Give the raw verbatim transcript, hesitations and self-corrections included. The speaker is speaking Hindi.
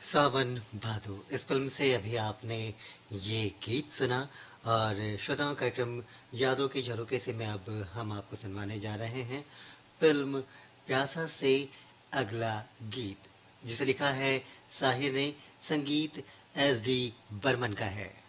सावन भादो इस फिल्म से अभी आपने ये गीत सुना। और श्रोताओं, कार्यक्रम यादों के झरोके से में अब हम आपको सुनवाने जा रहे हैं फिल्म प्यासा से अगला गीत, जिसे लिखा है साहिर ने, संगीत एस डी बर्मन का है।